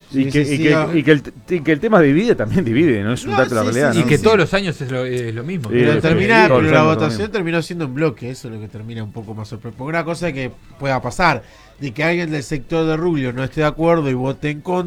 Y que el tema divide, también divide, no es un dato de la realidad. Y que todos los años es lo mismo. Pero la votación terminó siendo en bloque, eso es lo que termina un poco más sorprendente. Porque una cosa que pueda pasar, de que alguien del sector de Rubio no esté de acuerdo y vote en contra.